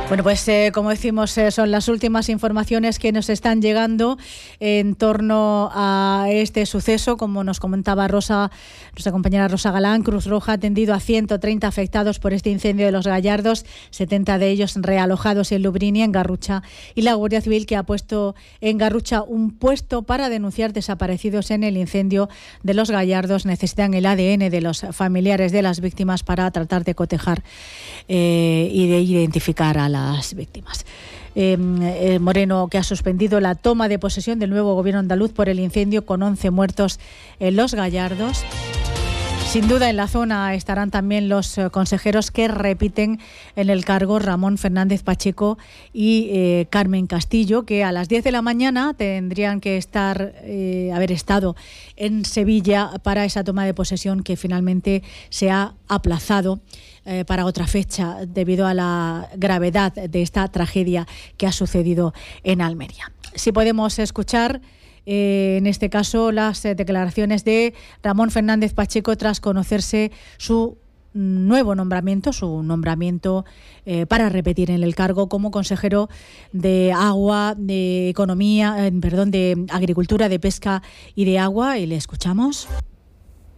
Bueno, pues como decimos, son las últimas informaciones que nos están llegando en torno a este suceso. Como nos comentaba nuestra compañera Rosa Galán, Cruz Roja ha atendido a 130 afectados por este incendio de Los Gallardos, 70 de ellos realojados en Lubrinia, en Garrucha, y la Guardia Civil, que ha puesto en Garrucha un puesto para denunciar desaparecidos en el incendio de Los Gallardos. Necesitan el ADN de los familiares de las víctimas para tratar de cotejar y de identificar a las víctimas. Moreno, que ha suspendido la toma de posesión del nuevo gobierno andaluz por el incendio, con 11 muertos en Los Gallardos. Sin duda en la zona estarán también los consejeros que repiten en el cargo, Ramón Fernández Pacheco y Carmen Castillo, que a las 10 de la mañana tendrían que haber estado en Sevilla para esa toma de posesión, que finalmente se ha aplazado para otra fecha debido a la gravedad de esta tragedia que ha sucedido en Almería. Si podemos escuchar en este caso las declaraciones de Ramón Fernández Pacheco tras conocerse su nombramiento para repetir en el cargo como consejero de Agua, de Economía, de Agricultura, de Pesca y de Agua. Y le escuchamos.